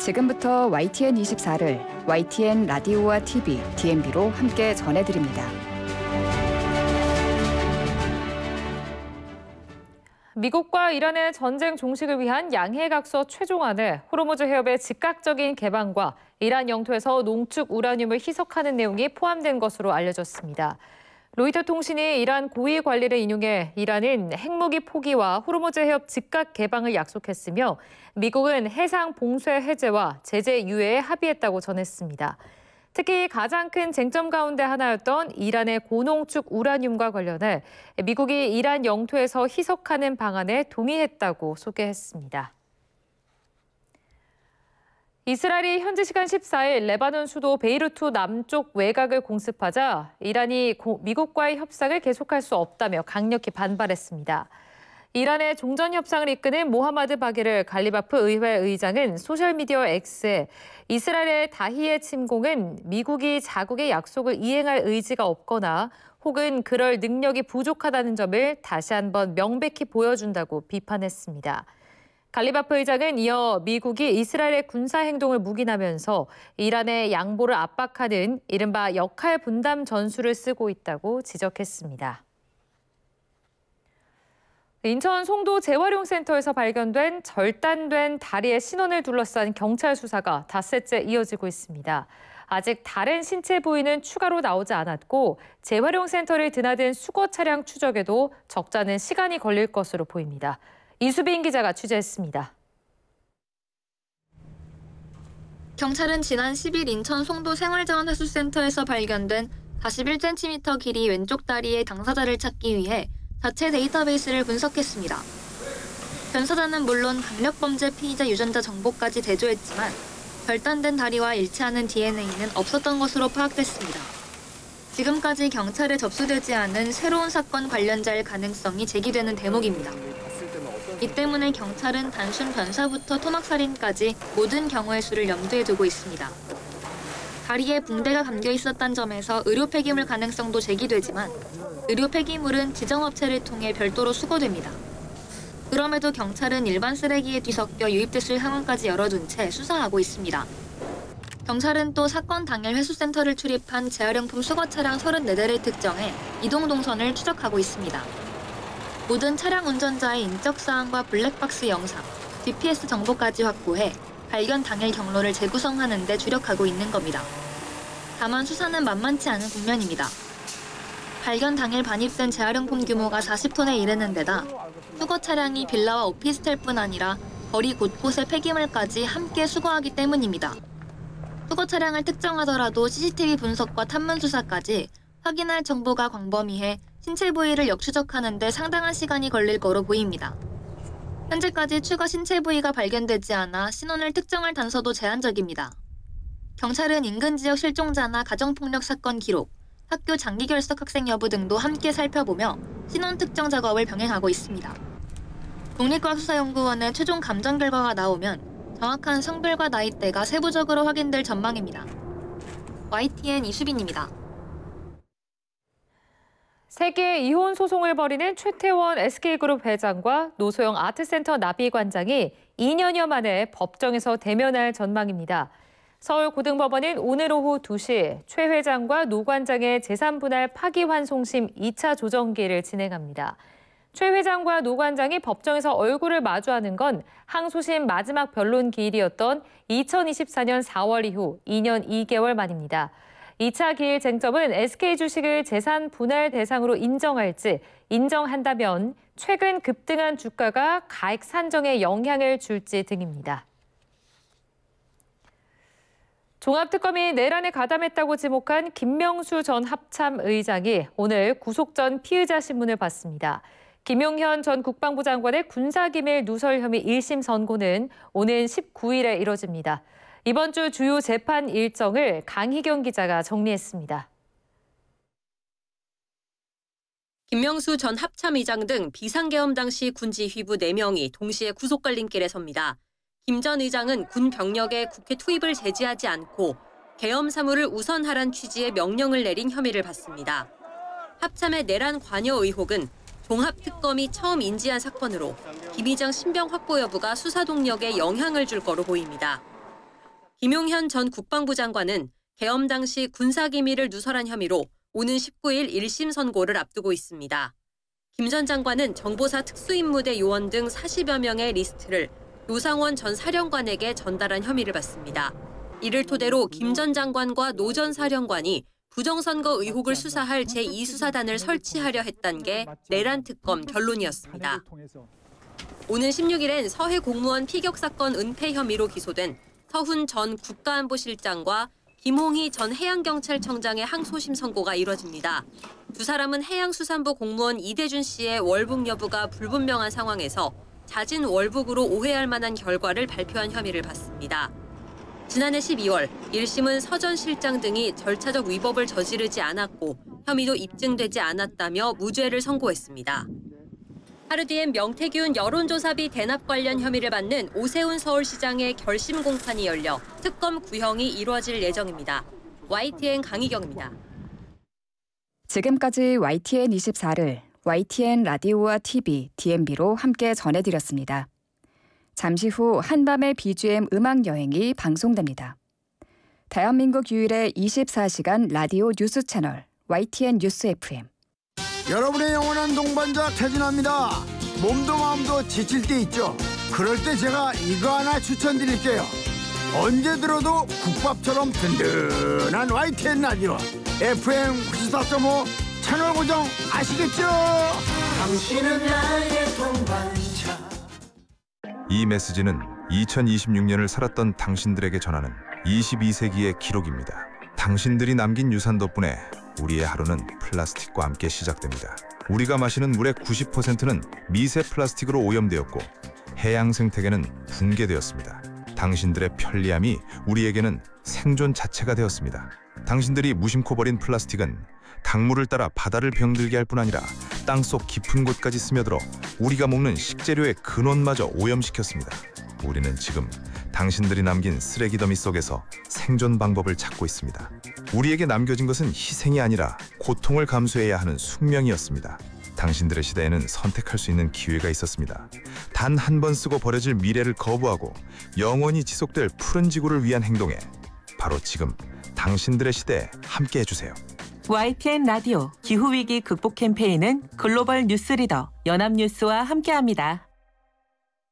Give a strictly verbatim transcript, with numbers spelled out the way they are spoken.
지금부터 와이티엔 이십사를 와이티엔 라디오와 티비, 디엠비로 함께 전해드립니다. 미국과 이란의 전쟁 종식을 위한 양해각서 최종안에 호르무즈 해협의 즉각적인 개방과 이란 영토에서 농축 우라늄을 희석하는 내용이 포함된 것으로 알려졌습니다. 로이터 통신이 이란 고위 관리를 인용해 이란은 핵무기 포기와 호르무즈 해협 즉각 개방을 약속했으며 미국은 해상 봉쇄 해제와 제재 유예에 합의했다고 전했습니다. 특히 가장 큰 쟁점 가운데 하나였던 이란의 고농축 우라늄과 관련해 미국이 이란 영토에서 희석하는 방안에 동의했다고 소개했습니다. 이스라엘이 현지 시간 십사일 레바논 수도 베이루트 남쪽 외곽을 공습하자 이란이 미국과의 협상을 계속할 수 없다며 강력히 반발했습니다. 이란의 종전 협상을 이끄는 모하마드 바게르 갈리바프 의회 의장은 소셜미디어 X에 이스라엘의 다히의 침공은 미국이 자국의 약속을 이행할 의지가 없거나 혹은 그럴 능력이 부족하다는 점을 다시 한번 명백히 보여준다고 비판했습니다. 갈리바프 의장은 이어 미국이 이스라엘의 군사 행동을 묵인하면서 이란의 양보를 압박하는 이른바 역할 분담 전술을 쓰고 있다고 지적했습니다. 인천 송도 재활용센터에서 발견된 절단된 다리의 신원을 둘러싼 경찰 수사가 닷새째 이어지고 있습니다. 아직 다른 신체 부위는 추가로 나오지 않았고 재활용센터를 드나든 수거 차량 추적에도 적잖은 시간이 걸릴 것으로 보입니다. 이수빈 기자가 취재했습니다. 경찰은 지난 십일 인천 송도 생활자원회수센터에서 발견된 사십일 센티미터 길이 왼쪽 다리의 당사자를 찾기 위해 자체 데이터베이스를 분석했습니다. 변사자는 물론 강력범죄 피의자 유전자 정보까지 대조했지만 절단된 다리와 일치하는 디엔에이는 없었던 것으로 파악됐습니다. 지금까지 경찰에 접수되지 않은 새로운 사건 관련자일 가능성이 제기되는 대목입니다. 이 때문에 경찰은 단순 변사부터 토막살인까지 모든 경우의 수를 염두에 두고 있습니다. 다리에 붕대가 감겨 있었다는 점에서 의료 폐기물 가능성도 제기되지만 의료 폐기물은 지정업체를 통해 별도로 수거됩니다. 그럼에도 경찰은 일반 쓰레기에 뒤섞여 유입됐을 상황까지 열어둔 채 수사하고 있습니다. 경찰은 또 사건 당일 회수센터를 출입한 재활용품 수거 차량 서른네 대를 특정해 이동 동선을 추적하고 있습니다. 모든 차량 운전자의 인적 사항과 블랙박스 영상, 지피에스 정보까지 확보해 발견 당일 경로를 재구성하는 데 주력하고 있는 겁니다. 다만 수사는 만만치 않은 국면입니다. 발견 당일 반입된 재활용품 규모가 사십 톤에 이르는 데다 수거 차량이 빌라와 오피스텔뿐 아니라 거리 곳곳의 폐기물까지 함께 수거하기 때문입니다. 수거 차량을 특정하더라도 씨씨티비 분석과 탐문 수사까지 확인할 정보가 광범위해 신체 부위를 역추적하는 데 상당한 시간이 걸릴 거로 보입니다. 현재까지 추가 신체 부위가 발견되지 않아 신원을 특정할 단서도 제한적입니다. 경찰은 인근 지역 실종자나 가정폭력 사건 기록, 학교 장기 결석 학생 여부 등도 함께 살펴보며 신원 특정 작업을 병행하고 있습니다. 국립과학수사연구원의 최종 감정 결과가 나오면 정확한 성별과 나이대가 세부적으로 확인될 전망입니다. 와이티엔 이수빈입니다. 세계 이혼 소송을 벌이는 최태원 에스케이그룹 회장과 노소영 아트센터 나비 관장이 이 년여 만에 법정에서 대면할 전망입니다. 서울고등법원은 오늘 오후 두 시 최 회장과 노 관장의 재산분할 파기환송심 이 차 조정기를 진행합니다. 최 회장과 노 관장이 법정에서 얼굴을 마주하는 건 항소심 마지막 변론 기일이었던 이천이십사 년 사월 이후 이 년 이 개월 만입니다. 이 차 기일 쟁점은 에스케이 주식을 재산 분할 대상으로 인정할지, 인정한다면 최근 급등한 주가가 가액 산정에 영향을 줄지 등입니다. 종합특검이 내란에 가담했다고 지목한 김명수 전 합참 의장이 오늘 구속 전 피의자 신문을 받습니다. 김용현 전 국방부 장관의 군사기밀 누설 혐의 일 심 선고는 오는 십구 일에 이뤄집니다. 이번 주 주요 재판 일정을 강희경 기자가 정리했습니다. 김명수 전 합참의장 등 비상계엄 당시 군지휘부 네 명이 동시에 구속갈림길에 섭니다. 김 전 의장은 군 병력의 국회 투입을 제지하지 않고 계엄 사무를 우선하란 취지의 명령을 내린 혐의를 받습니다. 합참의 내란 관여 의혹은 종합특검이 처음 인지한 사건으로 김 의장 신병 확보 여부가 수사 동력에 영향을 줄 거로 보입니다. 김용현 전 국방부 장관은 계엄 당시 군사기밀을 누설한 혐의로 오는 십구 일 일 심 선고를 앞두고 있습니다. 김 전 장관은 정보사 특수임무대 요원 등 사십여 명의 리스트를 노상원 전 사령관에게 전달한 혐의를 받습니다. 이를 토대로 김 전 장관과 노 전 사령관이 부정선거 의혹을 수사할 제이 수사단을 설치하려 했던 게 내란 특검 결론이었습니다. 오는 십육 일엔 서해 공무원 피격 사건 은폐 혐의로 기소된 서훈 전 국가안보실장과 김홍희 전 해양경찰청장의 항소심 선고가 이뤄집니다. 두 사람은 해양수산부 공무원 이대준 씨의 월북 여부가 불분명한 상황에서 잦은 월북으로 오해할 만한 결과를 발표한 혐의를 받습니다. 지난해 십이 월 일 심은 서 전 실장 등이 절차적 위법을 저지르지 않았고 혐의도 입증되지 않았다며 무죄를 선고했습니다. 하루 뒤엔 명태균 여론조사비 대납 관련 혐의를 받는 오세훈 서울시장의 결심 공판이 열려 특검 구형이 이루어질 예정입니다. 와이티엔 강희경입니다. 지금까지 와이티엔 이십사를 와이티엔 라디오와 티비, 디엠비로 함께 전해드렸습니다. 잠시 후 한밤의 비지엠 음악여행이 방송됩니다. 대한민국 유일의 이십사 시간 라디오 뉴스 채널 와이티엔 뉴스 에프엠. 여러분의 영원한 동반자 태진아입니다. 몸도 마음도 지칠 때 있죠. 그럴 때 제가 이거 하나 추천드릴게요. 언제 들어도 국밥처럼 든든한 와이티엔 라디오 에프엠 구십사 점 오 채널 고정 아시겠죠? 당신은 나의 동반자. 이 메시지는 이천이십육 년을 살았던 당신들에게 전하는 이십이 세기의 기록입니다. 당신들이 남긴 유산 덕분에 우리의 하루는 플라스틱과 함께 시작됩니다. 우리가 마시는 물의 구십 퍼센트는 미세 플라스틱으로 오염되었고 해양 생태계는 붕괴되었습니다. 당신들의 편리함이 우리에게는 생존 자체가 되었습니다. 당신들이 무심코 버린 플라스틱은 강물을 따라 바다를 병들게 할 뿐 아니라 땅속 깊은 곳까지 스며들어 우리가 먹는 식재료의 근원마저 오염시켰습니다. 우리는 지금 당신들이 남긴 쓰레기 더미 속에서 생존 방법을 찾고 있습니다. 우리에게 남겨진 것은 희생이 아니라 고통을 감수해야 하는 숙명이었습니다. 당신들의 시대에는 선택할 수 있는 기회가 있었습니다. 단 한 번 쓰고 버려질 미래를 거부하고 영원히 지속될 푸른 지구를 위한 행동에 바로 지금 당신들의 시대에 함께 해주세요. 와이티엔 라디오 기후위기 극복 캠페인은 글로벌 뉴스리더 연합뉴스와 함께합니다.